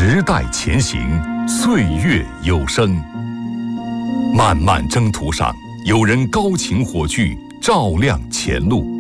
时代前行，岁月有声。漫漫征途上，有人高擎火炬，照亮前路。